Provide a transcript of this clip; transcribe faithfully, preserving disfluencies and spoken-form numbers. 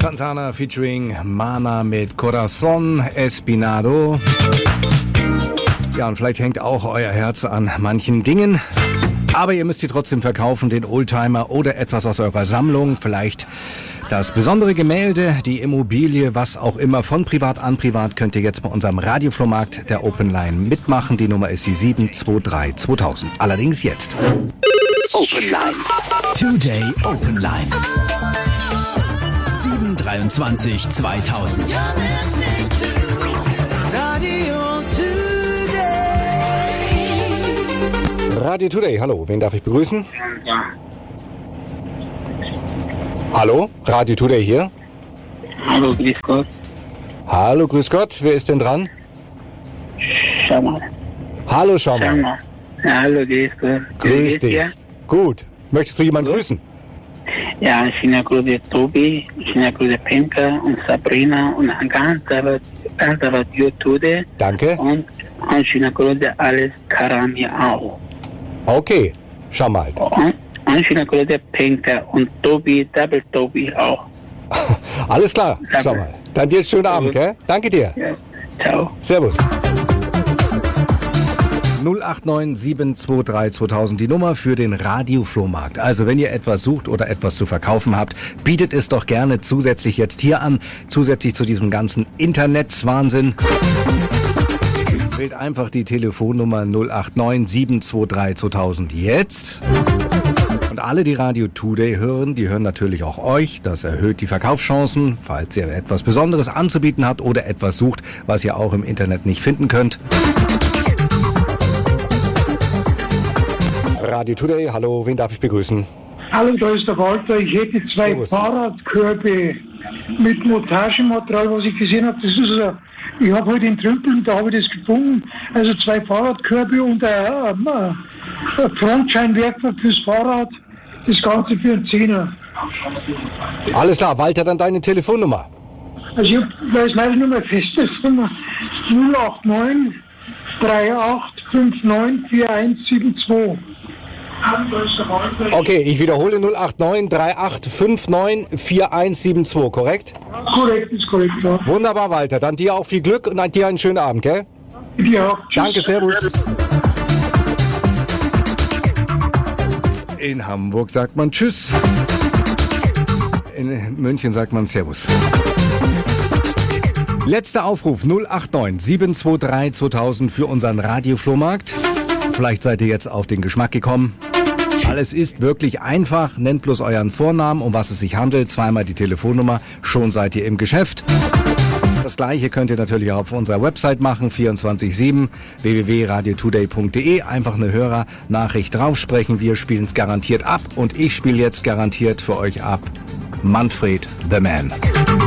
Santana featuring Mana mit Corazón Espinado. Ja, und vielleicht hängt auch euer Herz an manchen Dingen. Aber ihr müsst sie trotzdem verkaufen, den Oldtimer oder etwas aus eurer Sammlung. Vielleicht das besondere Gemälde, die Immobilie, was auch immer. Von privat an privat könnt ihr jetzt bei unserem Radioflohmarkt der Open Line mitmachen. Die Nummer ist die sieben zwei drei zweitausend. Allerdings jetzt. Open Line. Today Open Line. sieben drei zwei zweitausend. Radio Today. Radio Today, hallo. Wen darf ich begrüßen? Ja. Hallo, Radio Today hier. Hallo, grüß Gott. Hallo, grüß Gott. Wer ist denn dran? Schau mal. Hallo, schau mal. Schau mal. Ja, hallo, grüß Gott. Grüß dich. Dir? Gut. Möchtest du jemanden grüßen? Ja, schöne Grüße Tobi, schöne Grüße Penka und Sabrina und ein ganz ganz Radio Today. Danke. Und, und schöne Grüße alles Karami auch. Okay, schau mal. Und, und schöne Grüße Penka und Tobi, Double Tobi auch. Alles klar, Danke. Schau mal. Dann dir einen schönen Abend, gell? Danke dir. Ja, ciao. Servus. null acht neun sieben zwei drei zweitausend, die Nummer für den Radioflohmarkt. Also wenn ihr etwas sucht oder etwas zu verkaufen habt, bietet es doch gerne zusätzlich jetzt hier an, zusätzlich zu diesem ganzen Internetswahnsinn. Wählt einfach die Telefonnummer null acht neun sieben zwei drei zweitausend jetzt. Und alle, die Radio Today hören, die hören natürlich auch euch. Das erhöht die Verkaufschancen, falls ihr etwas Besonderes anzubieten habt oder etwas sucht, was ihr auch im Internet nicht finden könnt. Radio Today, hallo, wen darf ich begrüßen? Hallo, da ist der Walter. Ich hätte zwei Servus. Fahrradkörbe mit Montagematerial, was ich gesehen habe. Das ist also, ich habe heute in Trümpeln, da habe ich das gefunden. Also zwei Fahrradkörbe und ein, ein, ein Frontscheinwerfer fürs Fahrrad. Das Ganze für einen Zehner. Alles klar, Walter, dann deine Telefonnummer. Also ich weiß leider nur mehr fest, das ist Nummer null acht neun drei acht fünf neun vier eins sieben zwei. Okay, ich wiederhole null acht neun drei acht fünf neun vier eins sieben zwei, korrekt? Korrekt, ist korrekt, ja. Wunderbar, Walter. Dann dir auch viel Glück und dir einen schönen Abend, gell? Ja, tschüss. Danke, servus. In Hamburg sagt man Tschüss. In München sagt man Servus. Letzter Aufruf null acht neun sieben zwei drei zweitausend für unseren Radioflohmarkt. Vielleicht seid ihr jetzt auf den Geschmack gekommen. Alles ist wirklich einfach. Nennt bloß euren Vornamen, um was es sich handelt. Zweimal die Telefonnummer. Schon seid ihr im Geschäft. Das gleiche könnt ihr natürlich auch auf unserer Website machen. vierundzwanzig sieben w w w punkt radio today punkt d e. Einfach eine Hörernachricht draufsprechen. Wir spielen es garantiert ab. Und ich spiele jetzt garantiert für euch ab Manfred the Man.